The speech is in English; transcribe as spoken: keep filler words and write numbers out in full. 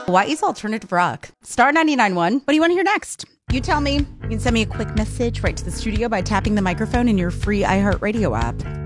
Hawaii's alternative rock. Star ninety-nine point one. What do you want to hear next? You tell me. You can send me a quick message right to the studio by tapping the microphone in your free iHeartRadio app.